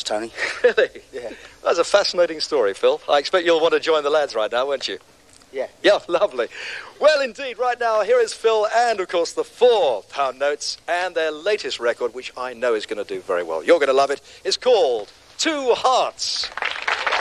Tony. Really? Yeah. That's a fascinating story, Phil. I expect you'll want to join the lads right now, won't you? Yeah. Yeah, lovely. Well, indeed, right now, here is Phil and, of course, the £4 notes and their latest record, which I know is going to do very well. You're going to love it. It's called Two Hearts.